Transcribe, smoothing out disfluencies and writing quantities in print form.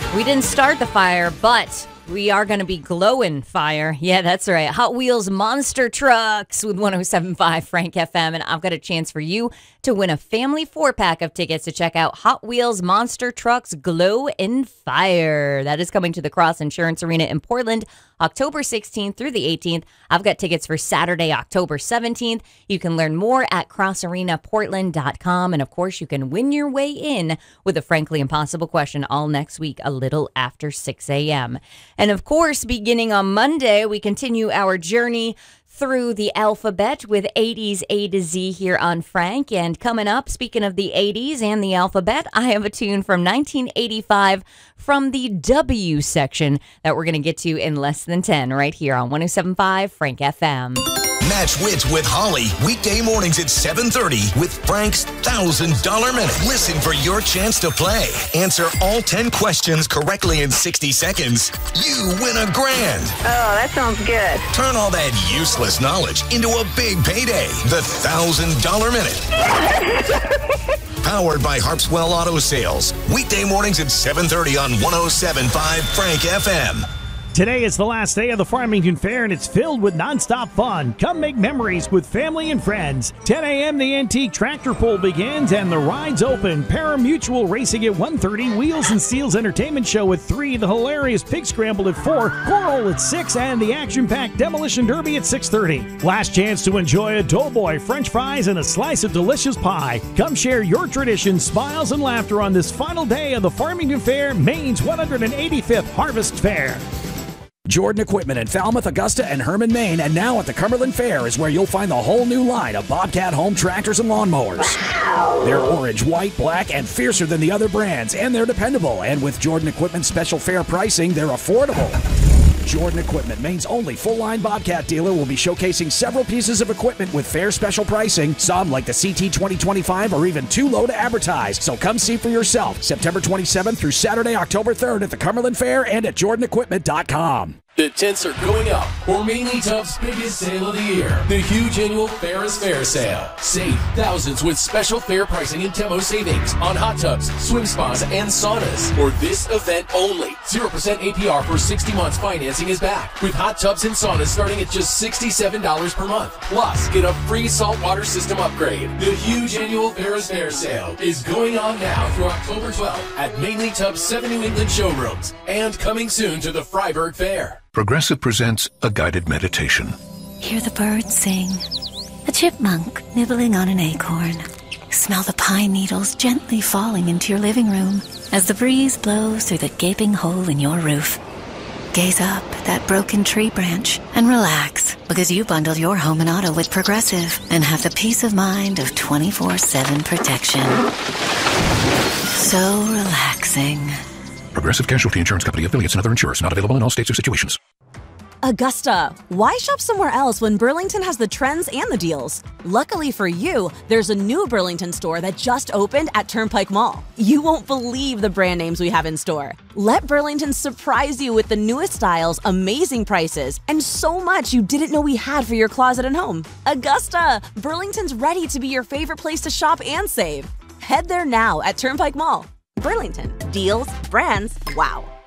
We didn't start the fire, but we are going to be glowing fire. Yeah, that's right. Hot Wheels Monster Trucks with 107.5 Frank FM. And I've got a chance for you to win a family 4-pack of tickets to check out Hot Wheels Monster Trucks Glow in Fire. That is coming to the Cross Insurance Arena in Portland, October 16th through the 18th. I've got tickets for Saturday, October 17th. You can learn more at crossarenaportland.com. And of course, you can win your way in with a Frankly Impossible question all next week, a little after 6 a.m. And of course, beginning on Monday, we continue our journey through the alphabet with 80s A to Z here on Frank. And coming up, speaking of the 80s and the alphabet, I have a tune from 1985 from the W section that we're going to get to in less than 10 right here on 107.5 Frank FM. Match Wits with Holly, weekday mornings at 7:30 with Frank's $1,000 Minute. Listen for your chance to play. Answer all 10 questions correctly in 60 seconds. You win $1,000. Oh, that sounds good. Turn all that useless knowledge into a big payday. The $1,000 Minute. Powered by Harpswell Auto Sales. Weekday mornings at 7:30 on 107.5 Frank FM. Today is the last day of the Farmington Fair, and it's filled with nonstop fun. Come make memories with family and friends. 10 a.m. the antique tractor pull begins, and the rides open. Paramutual racing at 1:30, Wheels and Steels Entertainment Show at 3, the hilarious Pig Scramble at 4, Coral at 6, and the action-packed Demolition Derby at 6:30. Last chance to enjoy a Doughboy, French fries, and a slice of delicious pie. Come share your traditions, smiles, and laughter on this final day of the Farmington Fair, Maine's 185th Harvest Fair. Jordan Equipment in Falmouth, Augusta, and Herman, Maine, and now at the Cumberland Fair is where you'll find the whole new line of Bobcat home tractors and lawnmowers. Wow. They're orange, white, black, and fiercer than the other brands, and they're dependable. And with Jordan Equipment's special fair pricing, they're affordable. Jordan Equipment, Maine's only full-line Bobcat dealer, will be showcasing several pieces of equipment with fair special pricing. Some, like the CT 2025, are even too low to advertise. So come see for yourself. September 27th through Saturday, October 3rd at the Cumberland Fair and at JordanEquipment.com. The tents are going up for Mainly Tub's biggest sale of the year, the huge annual Fair is Fair sale. Save thousands with special fair pricing and demo savings on hot tubs, swim spas, and saunas. For this event only, 0% APR for 60 months financing is back, with hot tubs and saunas starting at just $67 per month. Plus, get a free saltwater system upgrade. The huge annual Fair is Fair sale is going on now through October 12th at Mainly Tub's 7 New England showrooms and coming soon to the Freiburg Fair. Progressive presents a guided meditation. Hear the birds sing, a chipmunk nibbling on an acorn. Smell the pine needles gently falling into your living room as the breeze blows through the gaping hole in your roof. Gaze up at that broken tree branch and relax, because you bundled your home and auto with Progressive and have the peace of mind of 24/7 protection. So relaxing. Progressive Casualty Insurance Company, affiliates, and other insurers. Not available in all states or situations. Augusta, why shop somewhere else when Burlington has the trends and the deals? Luckily for you, there's a new Burlington store that just opened at Turnpike Mall. You won't believe the brand names we have in store. Let Burlington surprise you with the newest styles, amazing prices, and so much you didn't know we had for your closet and home. Augusta, Burlington's ready to be your favorite place to shop and save. Head there now at Turnpike Mall. Burlington. Deals, brands, wow.